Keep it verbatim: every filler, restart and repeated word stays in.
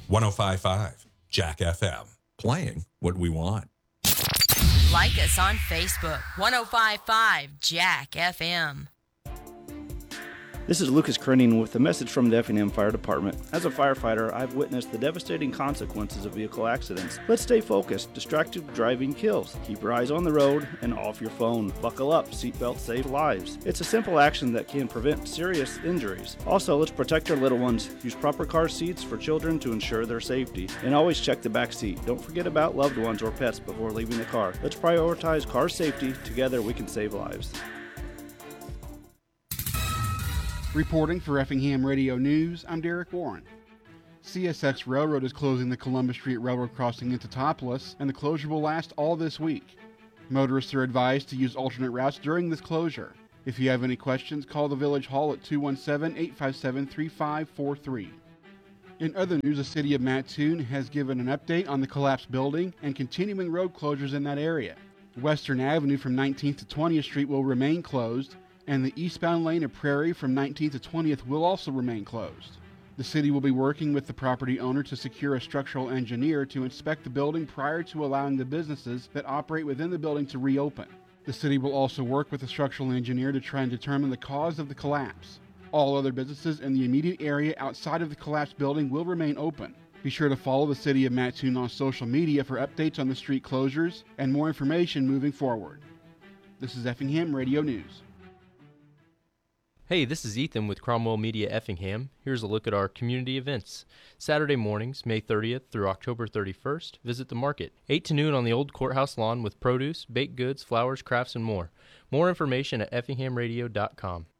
one oh five point five Jack F M. Playing what we want. Like us on Facebook, one oh five point five Jack F M. This is Lucas Krenning with a message from the Effingham Fire Department. As a firefighter, I've witnessed the devastating consequences of vehicle accidents. Let's stay focused. Distracted driving kills. Keep your eyes on the road and off your phone. Buckle up. Seatbelts save lives. It's a simple action that can prevent serious injuries. Also, let's protect our little ones. Use proper car seats for children to ensure their safety. And always check the back seat. Don't forget about loved ones or pets before leaving the car. Let's prioritize car safety. Together, we can save lives. Reporting for Effingham Radio News, I'm Derek Warren. C S X Railroad is closing the Columbus Street Railroad crossing into Teutopolis, and the closure will last all this week. Motorists are advised to use alternate routes during this closure. If you have any questions, call the Village Hall at two one seven, eight five seven, three five four three. In other news, the City of Mattoon has given an update on the collapsed building and continuing road closures in that area. Western Avenue from nineteenth to twentieth Street will remain closed, and the eastbound lane of Prairie from nineteenth to twentieth will also remain closed. The city will be working with the property owner to secure a structural engineer to inspect the building prior to allowing the businesses that operate within the building to reopen. The city will also work with a structural engineer to try and determine the cause of the collapse. All other businesses in the immediate area outside of the collapsed building will remain open. Be sure to follow the City of Mattoon on social media for updates on the street closures and more information moving forward. This is Effingham Radio News. Hey, this is Ethan with Cromwell Media Effingham. Here's a look at our community events. Saturday mornings, May thirtieth through October thirty-first, visit the market. eight to noon on the old courthouse lawn with produce, baked goods, flowers, crafts, and more. More information at effingham radio dot com.